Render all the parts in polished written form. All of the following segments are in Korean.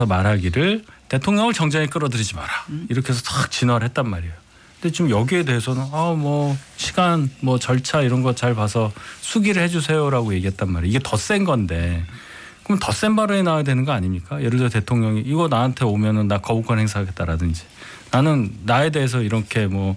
말하기를 대통령을 정쟁에 끌어들이지 마라. 이렇게 해서 탁 진화를 했단 말이에요. 근데 지금 여기에 대해서는 뭐 시간 뭐 절차 이런 거 잘 봐서 수기를 해주세요라고 얘기했단 말이에요. 이게 더 센 건데 그럼 더 센 발언이 나와야 되는 거 아닙니까? 예를 들어 대통령이 이거 나한테 오면은 나 거부권 행사하겠다라든지 나는 나에 대해서 이렇게 뭐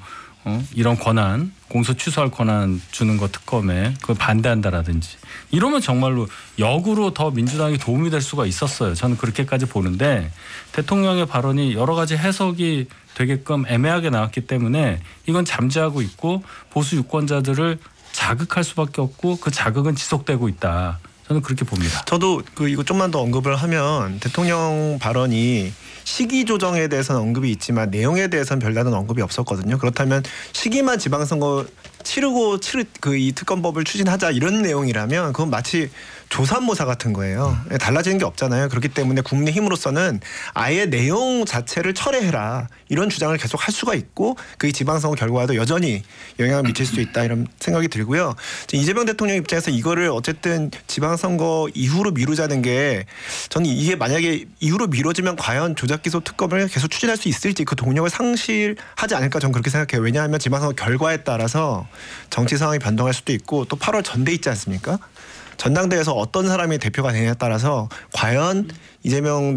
이런 권한 공소 취소할 권한 주는 거 특검에 그걸 반대한다라든지 이러면 정말로 역으로 더 민주당이 도움이 될 수가 있었어요. 저는 그렇게까지 보는데 대통령의 발언이 여러 가지 해석이 되게끔 애매하게 나왔기 때문에 이건 잠재하고 있고 보수 유권자들을 자극할 수밖에 없고 그 자극은 지속되고 있다. 저는 그렇게 봅니다. 저도 이거 좀만 더 언급을 하면 대통령 발언이 시기 조정에 대해서는 언급이 있지만 내용에 대해서는 별다른 언급이 없었거든요. 그렇다면 시기만 지방선거 치르고 이 특검법을 추진하자 이런 내용이라면 그건 마치 조삼모사 같은 거예요. 달라지는 게 없잖아요. 그렇기 때문에 국민의힘으로서는 아예 내용 자체를 철회해라 이런 주장을 계속 할 수가 있고 그게 지방선거 결과에도 여전히 영향을 미칠 수 있다 이런 생각이 들고요. 이재명 대통령 입장에서 이거를 어쨌든 지방선거 이후로 미루자는 게 저는 이게 만약에 이후로 미뤄지면 과연 조작기소 특검을 계속 추진할 수 있을지 그 동력을 상실하지 않을까 저는 그렇게 생각해요. 왜냐하면 지방선거 결과에 따라서 정치 상황이 변동할 수도 있고 또 8월 전대 있지 않습니까? 전당대회에서 어떤 사람이 대표가 되느냐에 따라서 과연 이재명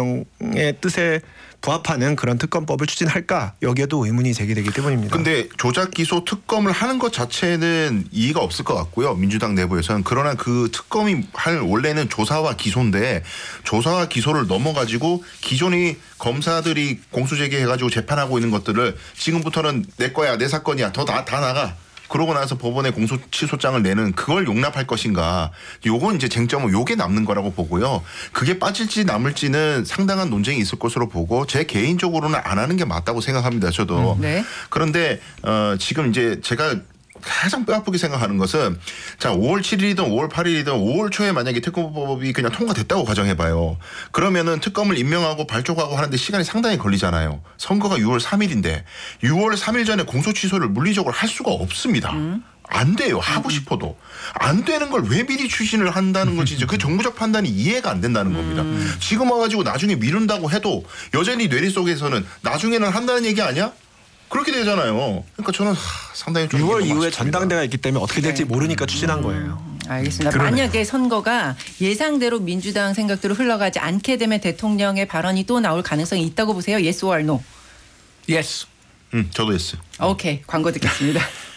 대통령의 뜻에 부합하는 그런 특검법을 추진할까 여기에도 의문이 제기되기 때문입니다. 근데 조작 기소 특검을 하는 것 자체는 이의가 없을 것 같고요. 민주당 내부에서는. 그러나 그 특검이 할 원래는 조사와 기소인데 조사와 기소를 넘어가지고 기존의 검사들이 공소제기해가지고 재판하고 있는 것들을 지금부터는 내 거야 내 사건이야 다 나가. 그러고 나서 법원에 공소취소장을 내는 그걸 용납할 것인가. 요건 이제 쟁점은 요게 남는 거라고 보고요. 그게 빠질지 남을지는 상당한 논쟁이 있을 것으로 보고 제 개인적으로는 안 하는 게 맞다고 생각합니다. 저도. 네. 그런데 지금 이제 제가 가장 뼈아프게 생각하는 것은 자 5월 7일이든 5월 8일이든 5월 초에 만약에 특검법이 그냥 통과됐다고 가정해봐요. 그러면은 특검을 임명하고 발족하고 하는데 시간이 상당히 걸리잖아요. 선거가 6월 3일인데 6월 3일 전에 공소 취소를 물리적으로 할 수가 없습니다. 안 돼요. 하고 싶어도. 안 되는 걸 왜 미리 추진을 한다는 건지 그 정부적 판단이 이해가 안 된다는 겁니다. 지금 와가지고 나중에 미룬다고 해도 여전히 뇌리 속에서는 나중에는 한다는 얘기 아니야? 그렇게 되잖아요. 그러니까 저는 상당히 좀 6월 이후에 전당대회가 있기 때문에 어떻게 될지 모르니까 추진한 거예요. 알겠습니다. 그러네요. 만약에 선거가 예상대로 민주당 생각대로 흘러가지 않게 되면 대통령의 발언이 또 나올 가능성이 있다고 보세요? Yes or no? Yes. 저도 했어요. 오케이. 광고 듣겠습니다.